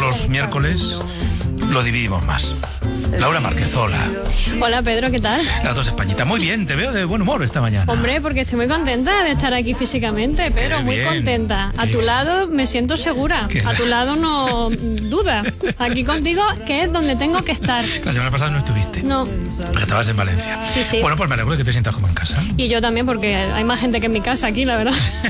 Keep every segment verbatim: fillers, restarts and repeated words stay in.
los miércoles lo dividimos más. Laura Márquez, hola. Hola Pedro, ¿qué tal? Las dos Españitas. Muy bien, te veo de buen humor esta mañana. Hombre, porque estoy muy contenta de estar aquí físicamente, Pedro, muy contenta. A tu lado me siento segura, a tu lado no duda. Aquí contigo, que es donde tengo que estar. La semana pasada no estuviste. No. Porque estabas en Valencia. Sí, sí. Bueno, pues me alegro de que te sientas como en casa. Y yo también, porque hay más gente que en mi casa aquí, la verdad.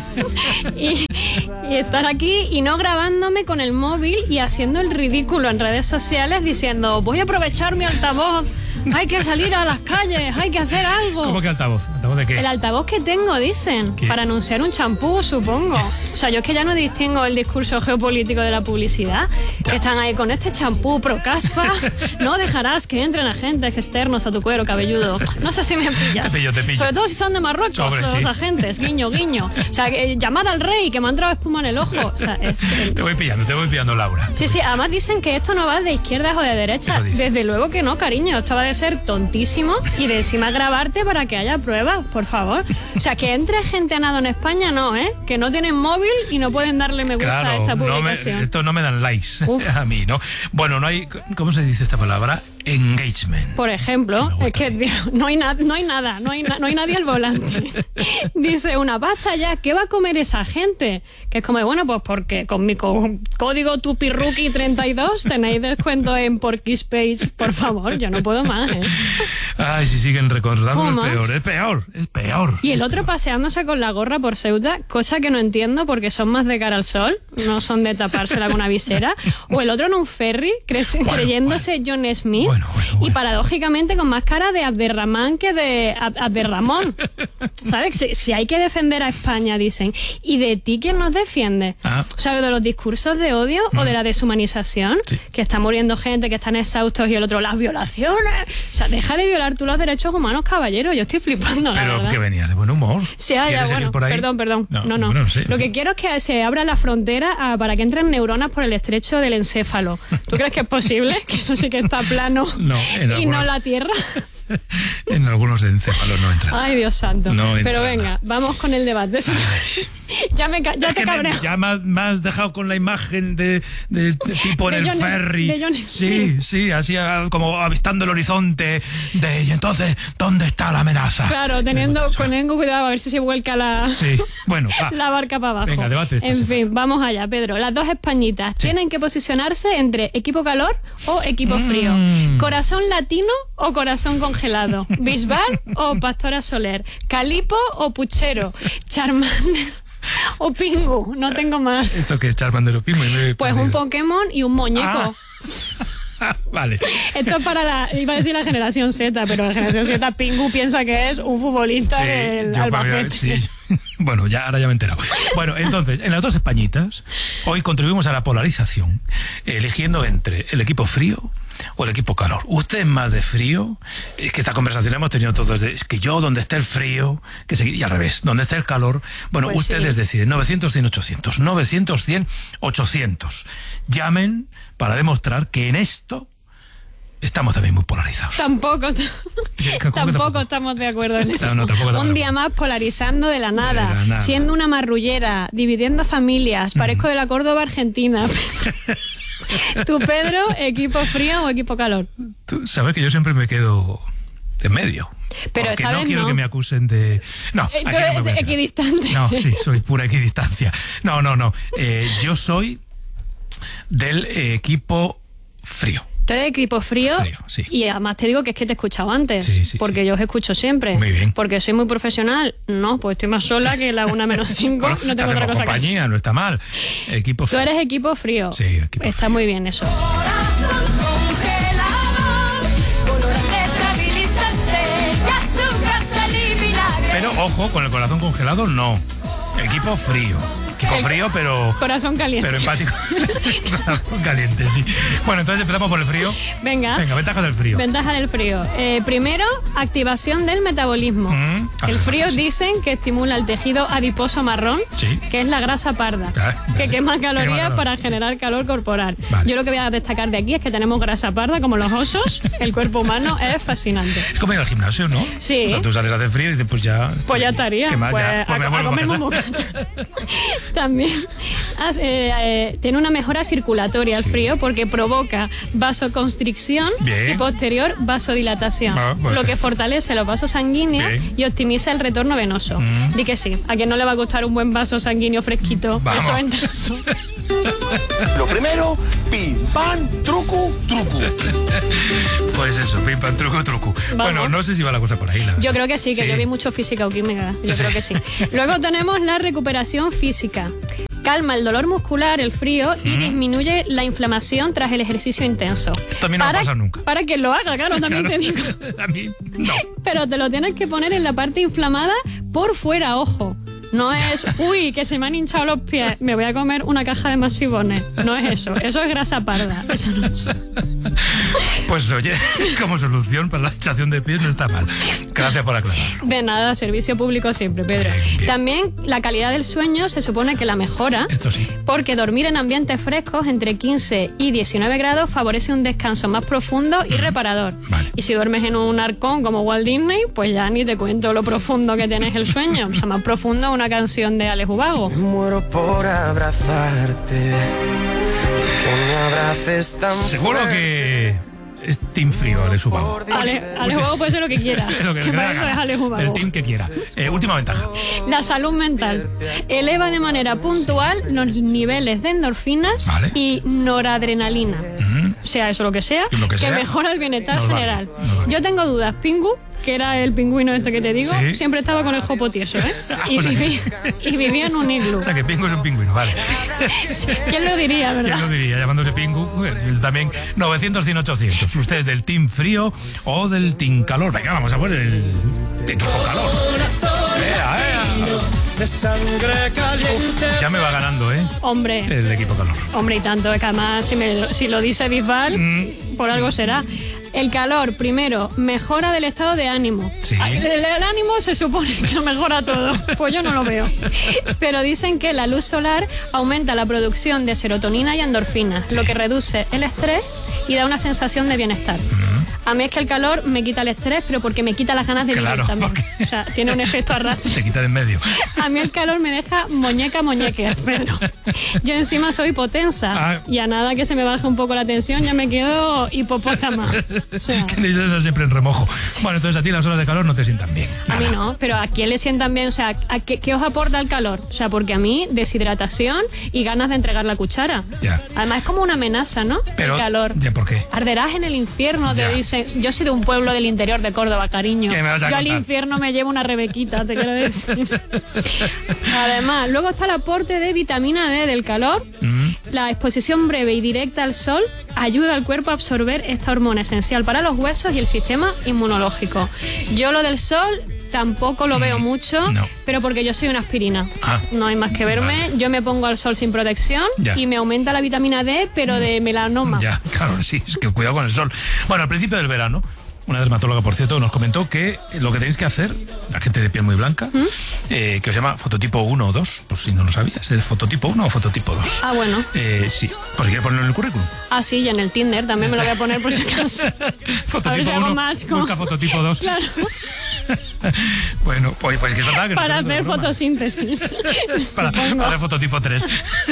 y, y estar aquí y no grabándome con el móvil y haciendo el ridículo en redes sociales diciendo, voy a aprovechar mi altavoz, hay que salir a las calles, hay que hacer algo. ¿Cómo que altavoz? ¿Altavoz de qué? El altavoz que tengo, dicen, ¿qué? Para anunciar un champú, supongo. O sea, yo es que ya no distingo el discurso geopolítico de la publicidad, ya. Que están ahí con este champú pro caspa, no dejarás que entren agentes externos a tu cuero cabelludo. No sé si me pillas. Te pillo, te pillo. Sobre todo si son de Marruecos, Sobre, los sí. agentes, guiño, guiño. O sea, que, llamad al rey, que me ha entrado espuma en el ojo. O sea, es el... Te voy pillando, te voy pillando, Laura. Sí, sí, además dicen que esto no va de izquierdas o de derechas. Desde luego que no, cariño. Esto va de ser tontísimo y de encima grabarte para que haya pruebas, por favor. O sea, que entre gente a nado en España, no, ¿eh? Que no tienen móvil y no pueden darle me gusta claro, a esta no publicación. me, esto no me dan likes a mí, ¿no? Bueno, no hay... ¿Cómo se dice esta palabra? Engagement. Por ejemplo, es que no hay, na no hay nada, no hay, na no hay nadie al volante. Dice una, basta ya, ¿qué va a comer esa gente? Que es como, bueno, pues porque con mi co código Tupiruki treinta y dos tenéis descuento en Porky's Page, por favor, yo no puedo más, ¿eh? Ay, si siguen recordando, es peor, es peor, es peor. Y el es otro peor. Paseándose con la gorra por Ceuta, cosa que no entiendo porque son más de cara al sol, no son de tapársela con una visera. O el otro en un ferry, cre bueno, creyéndose bueno. John Smith. Bueno, bueno, bueno. Y paradójicamente con más cara de Abderramán que de Ab Abderramón. ¿Sabes? Si, si hay que defender a España, dicen. ¿Y de ti quién nos defiende? Ah. O sea, de los discursos de odio mm. o de la deshumanización, sí. Que está muriendo gente, que están exhaustos y el otro, las violaciones. O sea, deja de violar tú los derechos humanos, caballero. Yo estoy flipando, la Pero verdad. que venías de buen humor. Sí, ya, ya, bueno, por ahí? perdón, perdón. No, no. no. Bueno, sí, Lo sí. que quiero es que se abra la frontera a, para que entren neuronas por el estrecho del encéfalo. ¿Tú crees que es posible? Que eso sí que está plano. No. En y algunos, no la Tierra. En algunos encéfalos no entra. Ay, Dios santo. No Pero venga, nada. Vamos con el debate. ya me, ya te cabreo. Me, ya me, me has dejado con la imagen de, de, de tipo de en el John, ferry. De John sí, sí, así como avistando el horizonte. De, y entonces, ¿dónde está la amenaza? Claro, teniendo, teniendo cuidado a ver si se vuelca la, sí. bueno, va. la barca para abajo. Venga, debate. En semana. fin, vamos allá, Pedro. Las dos Españitas sí. tienen que posicionarse entre equipo calor o equipo mm. frío. Corazón latino o corazón congelado. Bisbal o Pastora Soler. Calipo o Puchero. Charmander o Pingu. No tengo más. ¿Esto qué es Charmander o Pingu? Pues un Pokémon y un muñeco. Ah. Vale. Esto es para la, iba a decir la generación Z, pero la generación Z, Pingu piensa que es un futbolista sí, del Albacete. Sí. Bueno, ya ahora ya me he enterado. Bueno, entonces, en las dos Españitas, hoy contribuimos a la polarización, eligiendo entre el equipo frío o el equipo calor. Usted es más de frío, es que esta conversación hemos tenido todos, de, es que yo donde esté el frío, que se, y al revés, donde esté el calor, bueno, pues ustedes sí. deciden, novecientos, cien, ochocientos, novecientos, cien, ochocientos. Llamen para demostrar que en esto estamos también muy polarizados. Tampoco, tampoco, tampoco estamos de acuerdo en eso. No, no, tampoco, tampoco. Un día más polarizando de la, nada, de la nada, siendo una marrullera, dividiendo familias, mm. parezco de la Córdoba Argentina. ¿Tú, Pedro, equipo frío o equipo calor? Tú sabes que yo siempre me quedo en medio. Pero porque esta no vez quiero no. que me acusen de... No, aquí no me voy a equidistante. No, sí, soy pura equidistancia. No, no, no. Eh, yo soy del eh, equipo frío. Tú eres de equipo frío, frío sí. Y además te digo que es que te he escuchado antes, sí, sí, porque sí. yo os escucho siempre. Muy bien. Porque soy muy profesional. No, pues estoy más sola que la una menos cinco. Bueno, no tengo otra cosa compañía, que hacer. No está mal. Equipo frío. Tú eres equipo frío. Sí, equipo Está frío. muy bien eso. Pero ojo, con el corazón congelado no. Equipo frío. Equipo frío, pero... Corazón caliente. Pero empático. Corazón caliente, sí. Bueno, entonces empezamos por el frío. Venga. Venga, ventaja del frío. Ventaja del frío. Eh, primero, activación del metabolismo. Mm, el frío sí. dicen que estimula el tejido adiposo marrón, sí. que es la grasa parda, ah, que quema calorías calor. para generar calor corporal. Vale. Yo lo que voy a destacar de aquí es que tenemos grasa parda como los osos. El cuerpo humano es fascinante. Es como ir al gimnasio, ¿no? Sí. O sea, tú sales a hacer frío y dices, pues ya... Pues ya estaría. ¿Qué más? Pues ya, pues a, me a comer a También eh, eh, tiene una mejora circulatoria el sí. frío porque provoca vasoconstricción Bien. y posterior vasodilatación, ah, bueno. lo que fortalece los vasos sanguíneos Bien. y optimiza el retorno venoso. Mm. Di que sí, a quien no le va a costar un buen vaso sanguíneo fresquito. Vamos. Eso entra eso. Lo primero, pim, pam, truco, truco. Pues eso, pim, pam, truco, truco. Vamos. Bueno, no sé si va la cosa por ahí. La yo creo que sí, que sí. yo vi mucho física o química. Yo sí. creo que sí. Luego tenemos la recuperación física. Calma el dolor muscular, el frío, y mm. disminuye la inflamación tras el ejercicio intenso. También no para, va a pasar nunca. Para quien lo haga, claro, también claro. te digo. A mí, no. Pero te lo tienes que poner en la parte inflamada por fuera, ojo. No es, uy, que se me han hinchado los pies, me voy a comer una caja de masivones. No es eso, eso es grasa parda. Eso no es. Pues oye, como solución para la hinchación de pies no está mal. Gracias por aclararlo. De nada, servicio público siempre, Pedro. Bien, bien. También la calidad del sueño se supone que la mejora. Esto sí. Porque dormir en ambientes frescos entre quince y diecinueve grados favorece un descanso más profundo y mm. reparador. Vale. Y si duermes en un arcón como Walt Disney, pues ya ni te cuento lo profundo que tenés el sueño. O sea, más profundo una canción de Alex Ubago. Me muero por abrazarte, que me abraces tan Seguro fuerte. Que es team frío, Alex Ubago. Ale, Alex Ubago puede ser lo que quiera. lo que que para eso es Alex Ubago. El team que quiera. Eh, última ventaja. La salud mental. Eleva de manera puntual los niveles de endorfinas vale. y noradrenalina. Uh-huh. Sea eso lo que sea, lo que, que sea, mejora el bienestar no general. Vale, no vale. Yo tengo dudas. Pingu, que era el pingüino este que te digo, ¿Sí? siempre estaba con el jopo tieso, ¿eh? Y, viví, y vivía en un iglú. O sea, que Pingu es un pingüino, vale. ¿Quién lo diría, verdad? ¿Quién lo diría? Llamándose Pingu, también novecientos, cien, ochocientos. ¿Usted es del team frío o del team calor? Venga, vamos a poner el equipo calor. ¡Ea, ea! De sangre caliente. Ya me va ganando, ¿eh? Hombre. El equipo calor. Hombre, y tanto, es que además, si, me, si lo dice Bisbal, mm. por algo será. El calor, primero, mejora del estado de ánimo. Sí. El, el, el ánimo se supone que lo mejora todo. Pues yo no lo veo. Pero dicen que la luz solar aumenta la producción de serotonina y endorfinas, sí. lo que reduce el estrés y da una sensación de bienestar. Mm. A mí es que el calor me quita el estrés, pero porque me quita las ganas de claro, vivir también. Porque... O sea, tiene un efecto arrastre. Te quita de en medio. A mí el calor me deja muñeca muñeque, Pedro. Yo encima soy hipotensa ah. y a nada que se me baje un poco la tensión ya me quedo hipopótama. O sea, que necesitas siempre en remojo. Sí, bueno, entonces a ti las horas de calor no te sientan bien. A mí no, pero ¿a quién le sientan bien? O sea, ¿a qué, qué os aporta el calor? O sea, porque a mí deshidratación y ganas de entregar la cuchara. Ya. Además es como una amenaza, ¿no? Pero, el calor. ¿Ya por qué? Arderás en el infierno, te dicen. Yo soy de un pueblo del interior de Córdoba, cariño. ¿Qué me vas a Yo contar? al infierno me llevo una rebequita, te quiero decir. Además, luego está el aporte de vitamina D del calor. Mm. La exposición breve y directa al sol ayuda al cuerpo a absorber esta hormona esencial para los huesos y el sistema inmunológico. Yo lo del sol tampoco lo veo mucho, no. pero porque yo soy una aspirina. Ah, no hay más que verme. Vale. Yo me pongo al sol sin protección ya. y me aumenta la vitamina D, pero de melanoma. Ya, claro, sí, es que cuidado con el sol. Bueno, al principio del verano, una dermatóloga, por cierto, nos comentó que lo que tenéis que hacer, la gente de piel muy blanca, ¿Mm? eh, que os llama fototipo uno o dos, por si no lo sabías, ¿es fototipo uno o fototipo dos? Ah, bueno. Eh, sí, por si quieres ponerlo en el currículum. Ah, sí, y en el Tinder también me lo voy a poner por si acaso. Fototipo uno, busca fototipo dos. Claro. Bueno, pues, pues que es verdad que para no hacer fotosíntesis. para, para hacer fototipo tres.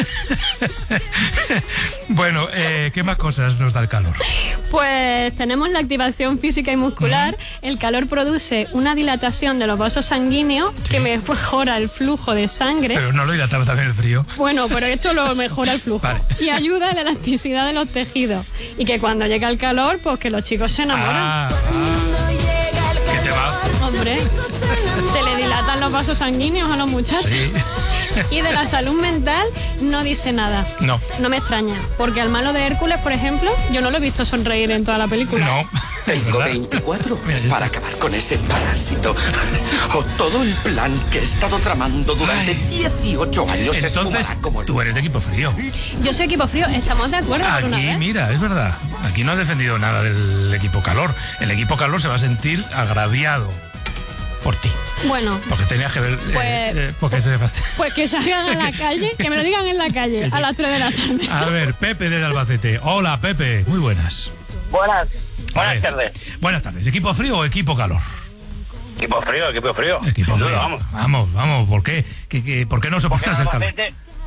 Bueno, eh, ¿qué más cosas nos da el calor? Pues tenemos la activación física y muscular. Mm. El calor produce una dilatación de los vasos sanguíneos sí. que mejora el flujo de sangre. Pero no lo dilataba también el frío. Bueno, pero esto lo mejora el flujo. Vale. Y ayuda a la elasticidad de los tejidos. Y que cuando llega el calor, pues que los chicos se enamoran. Ah, ah. ¿Qué te va? Hombre, se le dilatan los vasos sanguíneos a los muchachos. Sí. Y de la salud mental no dice nada. No. No me extraña. Porque al malo de Hércules, por ejemplo, yo no lo he visto sonreír en toda la película. No. Tengo veinticuatro horas para acabar con ese parásito. O todo el plan que he estado tramando durante Ay. dieciocho años. Entonces, como el... tú eres de equipo frío. Yo soy equipo frío. ¿Estamos de acuerdo? Aquí, una vez? Mira, es verdad. Aquí no has defendido nada del equipo calor. El equipo calor se va a sentir agraviado por ti. Bueno. Porque tenías que ver... Pues, eh, eh, porque se pues que salgan a la calle, que me lo digan en la calle, sí. a las tres de la tarde. A ver, Pepe de Albacete. Hola, Pepe. Muy buenas. Buenas. Buenas tardes. Buenas tardes. ¿Equipo frío o equipo calor? Equipo frío, equipo frío. Equipo Sin frío. duda, vamos. Vamos, vamos. ¿Por qué? ¿Qué, qué, ¿Por qué no soportas el calor?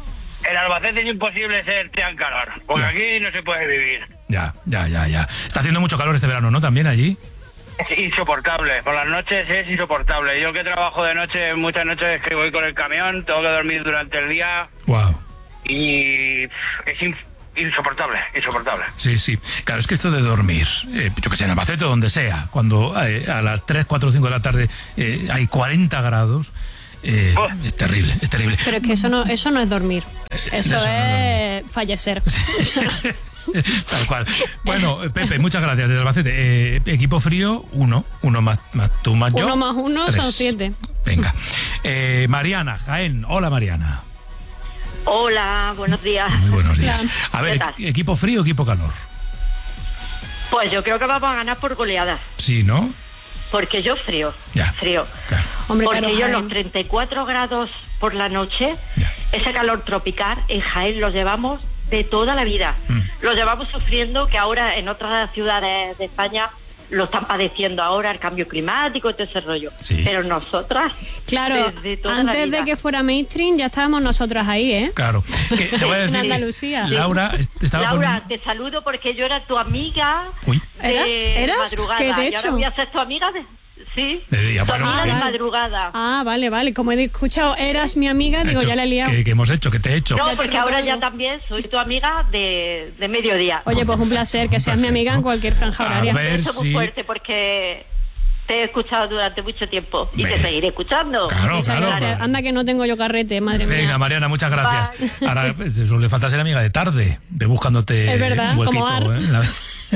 En Albacete es imposible ser tan calor, porque ya. Aquí no se puede vivir. Ya, ya, ya, ya. Está haciendo mucho calor este verano, ¿no? También allí. Es insoportable, por las noches es insoportable. Yo que trabajo de noche, muchas noches que voy con el camión, tengo que dormir durante el día. Wow. Y es in, insoportable, insoportable. Sí, sí. Claro, es que esto de dormir, eh, yo que sé, en Albacete o donde sea, cuando eh, a las tres, cuatro, cinco de la tarde eh, hay cuarenta grados, eh, oh. es terrible, es terrible. Pero es que eso no, eso no es dormir, eso, eso es no fallecer. Tal cual. Bueno, Pepe, muchas gracias desde Albacete. Eh, equipo frío, uno. Uno más, más tú más yo. Uno más uno tres. Son siete. Venga. Eh, Mariana, Jaén. Hola, Mariana. Hola, buenos días. Muy buenos días. A ver, ¿equipo frío o equipo calor? Pues yo creo que vamos a ganar por goleadas. Sí, ¿no? Porque yo frío. Ya. Frío. Claro. Hombre, Porque claro, yo Jaén. Los treinta y cuatro grados por la noche, ya. Ese calor tropical, en Jaén lo llevamos de toda la vida. Mm. Lo llevamos sufriendo, que ahora en otras ciudades de España lo están padeciendo ahora, el cambio climático y todo ese rollo. Sí. Pero nosotras, claro, antes de que fuera mainstream ya estábamos nosotras ahí, ¿eh? Claro. Que te voy a decir, en Andalucía. Laura, estaba Laura, poniendo... te saludo porque yo era tu amiga. Uy. ¿Eras? ¿Eras? Madrugada. ¿Qué te he y hecho? ahora voy a ser tu amiga de... Sí, de tu bueno, amiga de vale. madrugada. Ah, vale, vale. Como he escuchado, eras mi amiga, digo, hecho, ya la he liado. ¿Qué, qué hemos hecho? ¿Qué te he hecho? No, porque ahora ya también soy tu amiga de, de mediodía. Oye, pues un placer que seas mi amiga en cualquier franja horaria. A ver Eso es muy si... fuerte porque te he escuchado durante mucho tiempo y Me... te seguiré escuchando. Claro, claro. Gracias. Anda que no tengo yo carrete, madre mía. Venga, Mariana, muchas gracias. Bye. Ahora, pues, eso le falta ser amiga de tarde, de buscándote es verdad, un huequito. como Ar. ¿eh? La...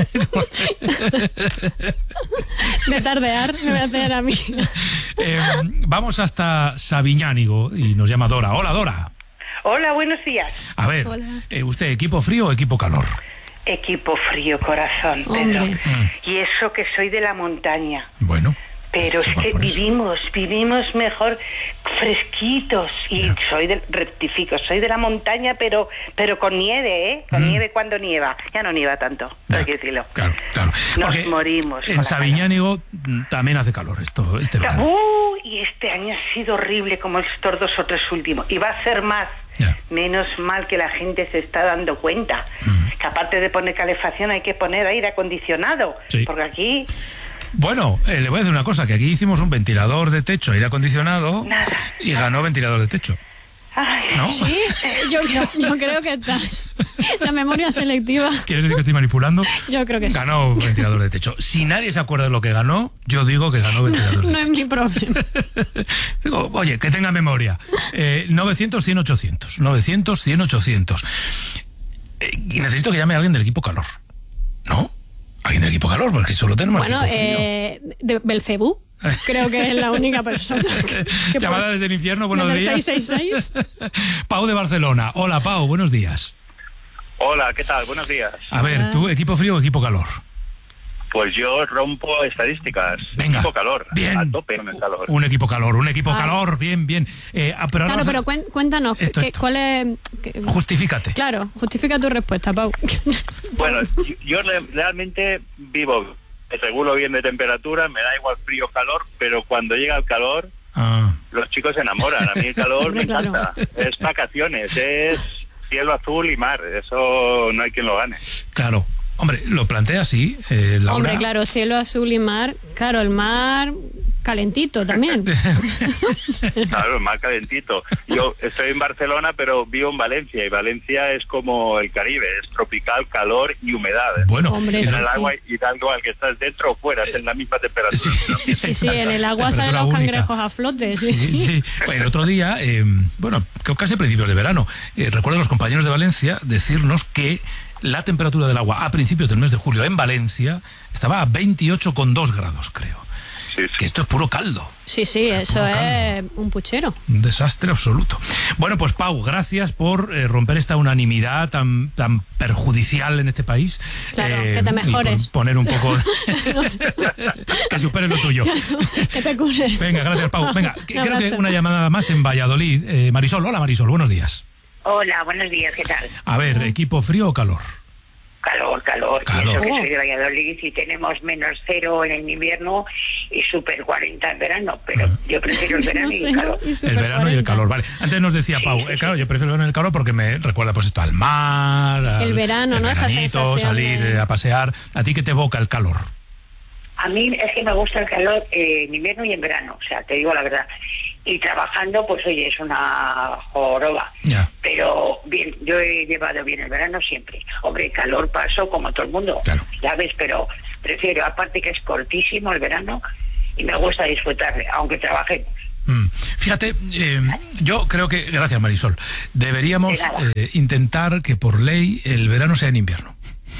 de tardear, me voy a hacer amiga. Eh, vamos hasta Sabiñánigo y nos llama Dora. Hola, Dora. Hola, buenos días. A ver, eh, ¿usted equipo frío o equipo calor? Equipo frío, corazón, Pedro. Mm. Y eso que soy de la montaña. Bueno. Pero es que vivimos, vivimos mejor fresquitos. Y yeah. soy del, rectifico, soy de la montaña, pero pero con nieve, ¿eh? Con mm. nieve cuando nieva. Ya no nieva tanto, yeah. hay que decirlo. Claro, claro. Nos Porque morimos. En Sabiñánigo también hace calor esto, este verano. Uh, y este año ha sido horrible como estos dos o tres últimos. Y va a ser más. Yeah. Menos mal que la gente se está dando cuenta. Mm. Que aparte de poner calefacción hay que poner aire acondicionado. Sí. Porque aquí... Bueno, eh, le voy a decir una cosa, que aquí hicimos un ventilador de techo, aire acondicionado, nada, y nada. ganó ventilador de techo. Ay, ¿no? Sí, yo, yo, yo creo que estás. La memoria selectiva. ¿Quieres decir que estoy manipulando? Yo creo que sí. Ganó ventilador de techo. Si nadie se acuerda de lo que ganó, yo digo que ganó ventilador de no techo. No es mi problema. Digo, oye, que tenga memoria. Eh, novecientos, cien, ochocientos. novecientos, cien, ochocientos. Eh, y necesito que llame a alguien del equipo calor. ¿No? Alguien del equipo calor, porque solo tenemos bueno, equipo frío. eh, de Belcebú. Creo que es la única persona que, que llamada por... desde el infierno, buenos desde días. seis seis seis. Pau de Barcelona. Hola, Pau, buenos días. Hola, ¿qué tal? Buenos días. A ver, ¿tú equipo frío o equipo calor? Pues yo rompo estadísticas. Venga. Equipo calor. Bien. A tope con el calor. Un equipo calor, un equipo ah. calor, bien, bien. Eh, ah, pero claro, pero a... cuéntanos, esto, ¿qué, esto. ¿cuál es...? Qué... Justifícate. Claro, justifica tu respuesta, Pau. Bueno, yo, yo realmente vivo, regulo bien de temperatura, me da igual frío o calor, pero cuando llega el calor, ah. los chicos se enamoran. A mí el calor me encanta. Claro. Es vacaciones, es cielo azul y mar. Eso no hay quien lo gane. Claro. Hombre, lo plantea así, eh, Laura. Hombre, claro, cielo azul y mar. Claro, el mar calentito también. Claro, el mar calentito. Yo estoy en Barcelona, pero vivo en Valencia. Y Valencia es como el Caribe. Es tropical, calor y humedad. Bueno, hombre, en sí, el agua sí. y da igual que estás dentro o fuera, es en la misma temperatura. Sí, sí, sí, en el agua salen los cangrejos a flote. Sí, sí. sí, sí. Bueno, el otro día, eh, bueno, casi a principios de verano, eh, recuerdo a los compañeros de Valencia decirnos que la temperatura del agua a principios del mes de julio en Valencia estaba a veintiocho coma dos grados, creo. Sí, sí. Que esto es puro caldo. Sí, sí, o sea, eso es caldo. Un puchero. Un desastre absoluto. Bueno, pues Pau, gracias por eh, romper esta unanimidad tan, tan perjudicial en este país. Claro, eh, que te mejores. Y por poner un poco... que superes lo tuyo. Que te cures. Venga, gracias, Pau. Venga, que, creo que una llamada más en Valladolid. Eh, Marisol, hola Marisol, buenos días. Hola, buenos días, ¿qué tal? A ver, ¿equipo frío o calor? Calor. calor. calor. Y eso que soy de Valladolid y tenemos menos cero en el invierno y super cuarenta en verano, pero uh-huh. yo prefiero el verano no sé, y el calor. Y el verano cuarenta. Y el calor, vale. Antes nos decía sí, Pau, sí, eh, claro, yo prefiero el verano y el calor porque me recuerda pues esto al mar, al, el verano, el ¿no? veranito, salir de... a pasear. ¿A ti qué te evoca el calor? A mí es que me gusta el calor eh, en invierno y en verano, o sea, te digo la verdad. Y trabajando, pues oye, es una joroba. Yeah. Pero bien, yo he llevado bien el verano siempre. Hombre, el calor paso como todo el mundo, claro. ya ves, pero prefiero, aparte que es cortísimo el verano y me gusta disfrutarle, aunque trabajemos. Mm. Fíjate, eh, yo creo que, gracias Marisol, deberíamos eh, intentar que por ley el verano sea en invierno.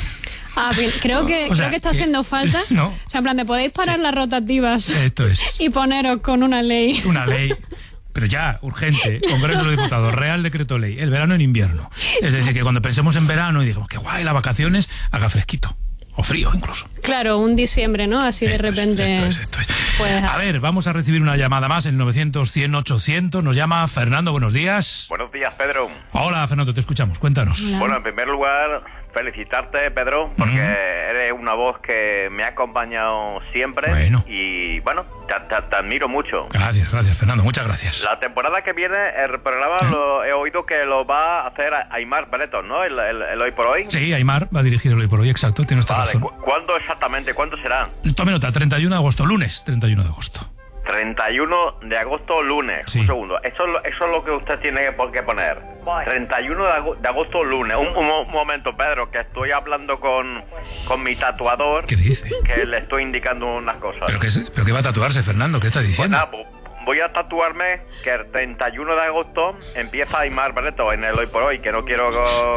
Ah, bien, creo que, o sea, creo que está que, haciendo falta. No. O sea, en plan de podéis parar sí. las rotativas. Esto es. Y poneros con una ley. Una ley, pero ya, urgente, Congreso de los Diputados, Real Decreto Ley, el verano en invierno. Es decir, que cuando pensemos en verano y digamos que guay, las vacaciones, haga fresquito. O frío incluso. Claro, un diciembre, ¿no? Así esto de repente. Es, esto es, esto es. Pues... A ver, vamos a recibir una llamada más en novecientos, cien, ochocientos. Nos llama Fernando, buenos días. Buenos días, Pedro. Hola, Fernando, te escuchamos, cuéntanos. Hola. Bueno, en primer lugar, felicitarte, Pedro, porque uh-huh. eres una voz que me ha acompañado siempre. Bueno. Y bueno, te, te, te admiro mucho. Gracias, gracias, Fernando, muchas gracias. La temporada que viene, el programa ¿Sí? lo he oído que lo va a hacer Aimar Breton, ¿no? El, el, el Hoy por Hoy. Sí, Aimar va a dirigir el Hoy por Hoy, exacto, tienes toda vale, razón. ¿cu- ¿Cuándo exactamente? ¿Cuándo será? Tome nota, treinta y uno de agosto, lunes, treinta y uno de agosto. treinta y uno de agosto, lunes. Sí. Un segundo. Eso, eso es lo que usted tiene que poner. treinta y uno de agosto, lunes. Un, un, un momento, Pedro, que estoy hablando con, con mi tatuador. ¿Qué dice? Que le estoy indicando unas cosas. ¿Pero qué, pero qué va a tatuarse, Fernando? ¿Qué está diciendo? Pues nada, voy a tatuarme que el treinta y uno de agosto empieza Aimar Breton en el Hoy por Hoy, que no quiero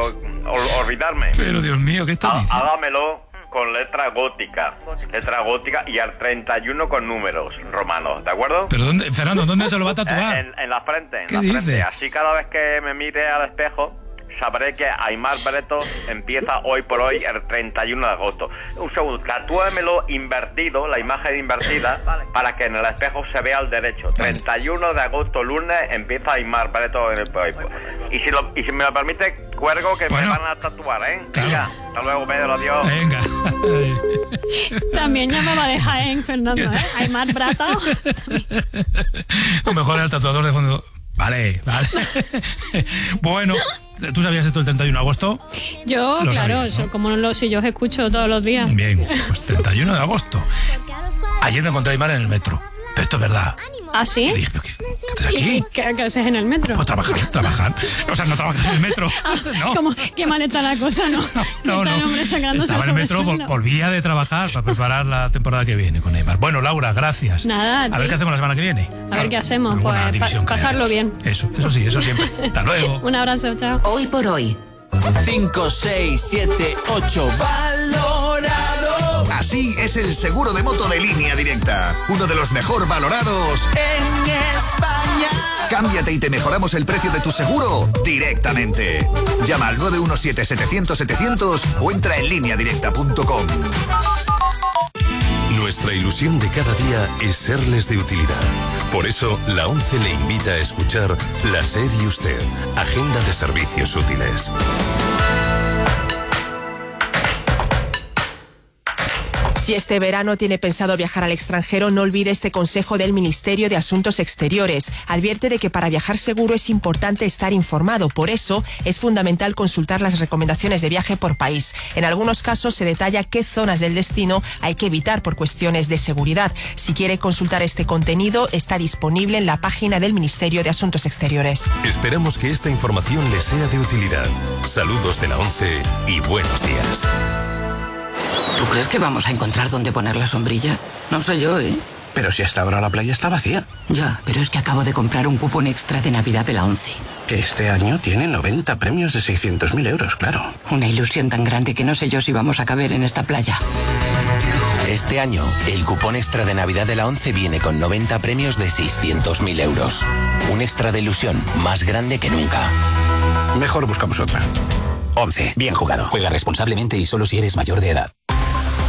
uh, olvidarme. Pero, Dios mío, ¿qué está diciendo? Hágamelo con letra gótica, letra gótica y al treinta y uno con números romanos, ¿de acuerdo? Pero dónde, Fernando, ¿dónde se lo va a tatuar? En, en la frente, en ¿Qué la dice? frente. Así cada vez que me mire al espejo sabré que Aimar Breton empieza Hoy por Hoy el treinta y uno de agosto. Un segundo, tatúamelo invertido, la imagen invertida, para que en el espejo se vea al derecho. treinta y uno de agosto, lunes, empieza Aimar Breton en el Hoy por Hoy. Y si, lo, y si me lo permite, cuelgo que bueno, me van a tatuar, ¿eh? Claro. Venga, hasta luego, Pedro, adiós. Venga. También llamaba de Jaén, Fernando, ¿eh? Aimar Breton. O mejor el tatuador de fondo. Vale, vale. Bueno, ¿tú sabías esto el treinta y uno de agosto? Yo, lo claro, sabías, ¿no? Como lo, si yo os escucho todos los días. Bien, pues treinta y uno de agosto. Ayer me encontré a Aimar en el metro. Pero esto es verdad. ¿Ah, sí? Y dije, ¿qué, qué haces aquí? ¿Qué, qué haces en el metro? Pues trabajar, trabajar. O sea, no trabajar en el metro. Ah, no. ¿Cómo? Qué mal está la cosa, ¿no? No, no. Está no. el hombre sacándose Estaba en el metro, vol- volvía de trabajar para preparar la temporada que viene con Aimar. Bueno, Laura, gracias. Nada. A ver qué hacemos la semana que viene. A claro, ver qué hacemos, pues pa- pasarlo bien. Eso, eso sí, eso siempre. Hasta luego. Un abrazo, chao. Hoy por hoy. cinco, seis, siete, ocho. Valorado. Así es el seguro de moto de Línea Directa. Uno de los mejor valorados en España. Cámbiate y te mejoramos el precio de tu seguro directamente. Llama al nueve uno siete, setecientos, setecientos o entra en línea directa punto com. Nuestra ilusión de cada día es serles de utilidad. Por eso, la ONCE le invita a escuchar La Serie Usted, Agenda de Servicios Útiles. Si este verano tiene pensado viajar al extranjero, no olvide este consejo del Ministerio de Asuntos Exteriores. Advierte de que para viajar seguro es importante estar informado. Por eso, es fundamental consultar las recomendaciones de viaje por país. En algunos casos se detalla qué zonas del destino hay que evitar por cuestiones de seguridad. Si quiere consultar este contenido, está disponible en la página del Ministerio de Asuntos Exteriores. Esperamos que esta información les sea de utilidad. Saludos de la ONCE y buenos días. ¿Tú crees que vamos a encontrar dónde poner la sombrilla? No sé yo, ¿eh? Pero si hasta ahora la playa está vacía. Ya, pero es que acabo de comprar un cupón extra de Navidad de la ONCE. Que este año tiene noventa premios de seiscientos mil euros, claro. Una ilusión tan grande que no sé yo si vamos a caber en esta playa. Este año, el cupón extra de Navidad de la ONCE viene con noventa premios de seiscientos mil euros. Un extra de ilusión más grande que nunca. Mejor buscamos otra. ONCE, bien jugado. Juega responsablemente y solo si eres mayor de edad.